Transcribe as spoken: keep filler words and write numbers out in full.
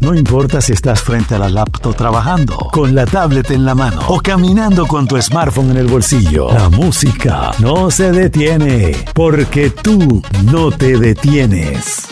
No importa si estás frente a la laptop trabajando, con la tablet en la mano o caminando con tu smartphone en el bolsillo. La música no se detiene porque tú no te detienes.